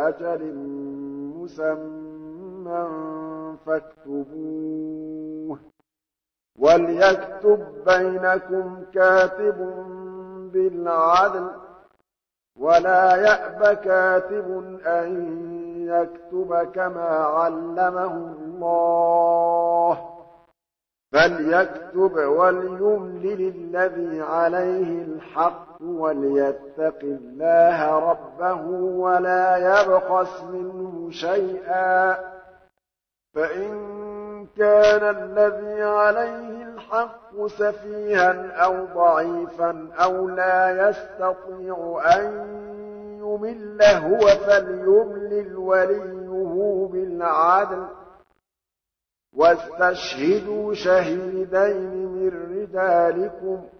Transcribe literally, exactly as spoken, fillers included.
أجل مسمى فاكتبوه وليكتب بينكم كاتب بالعدل ولا يأب كاتب أن يكتب كما علمه الله فليكتب وليملل الذي عليه الحق وليتق الله ربه ولا يبخس منه شيئا فإن كان الذي عليه الحق سفيها أو ضعيفا أو لا يستطيع أن يمل هو فليملل وليه بالعدل واستشهدوا شهيدين من رجالكم